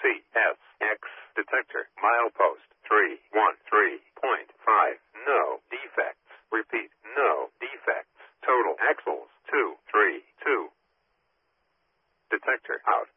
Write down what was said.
CSX detector. Milepost 313.5. No defects. Repeat, no defects. Total axles 232. Detector out.